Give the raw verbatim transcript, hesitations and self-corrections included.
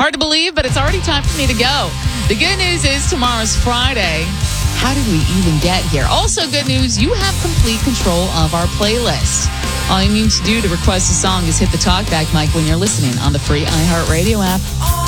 Hard to believe, but it's already time for me to go. The good news is tomorrow's Friday. How did we even get here? Also, good news, you have complete control of our playlist. All you need to do to request a song is hit the talkback mic when you're listening on the free iHeartRadio app.